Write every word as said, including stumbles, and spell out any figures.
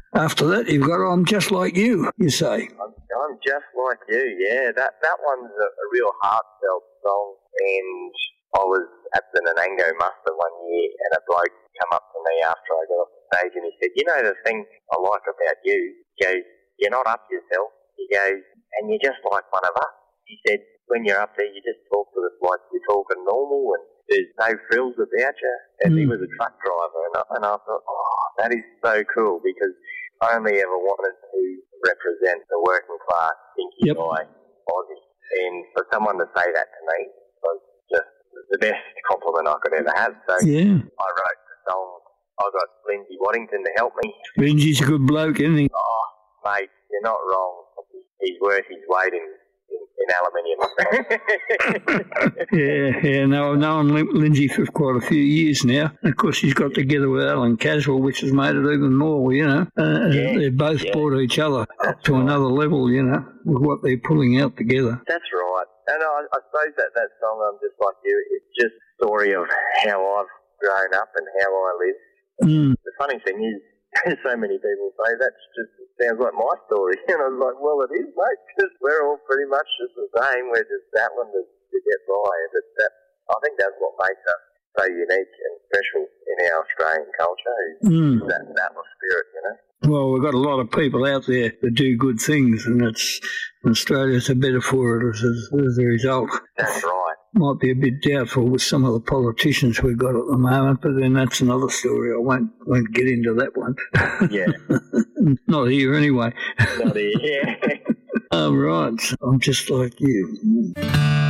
after that, you've got I'm Just Like You, you say. I'm, I'm Just Like You, yeah. That that one's a, a real heartfelt song. And I was at the Nanango muster one year, and a bloke come up to me after I got off the stage, and he said, you know the thing I like about you? He goes, you're not up yourself. He goes, and you're just like one of us. He said, when you're up there, you just talk to us like you're talking normal, and there's no frills about you. And mm. he was a truck driver, and I, and I thought, oh, that is so cool, because I only ever wanted to represent the working class thinking yep. guy, Aussie. And for someone to say that to me was just the best compliment I could ever have. So yeah. I wrote the song. I got Lindsay Waddington to help me. Lindsay's a good bloke, isn't he? Oh, mate, you're not wrong. He's worth his weight in in aluminium. yeah, yeah. No, I've known Lindsay for quite a few years now. Of course, she's got together with Alan Caswell, which has made it even more, you know. Uh, yeah, they've both yeah. brought each other That's up to right. another level, you know, with what they're pulling out together. That's right. And I, I suppose that, that song, I'm Just Like You, it's just a story of how I've grown up and how I live. Mm. The funny thing is, so many people say that just sounds like my story. And I was like, well, it is, mate, because we're all pretty much just the same. We're just battling to, to get by. But that, I think that's what makes us so unique and special in our Australian culture, is mm. that battler spirit, you know. Well, we've got a lot of people out there that do good things, and it's Australia's the better for it as, as a result. That's right. Might be a bit doubtful with some of the politicians we've got at the moment, but then that's another story. I won't won't get into that one. Yeah. Not here anyway. Not here, yeah. Oh, right. I'm Just Like You.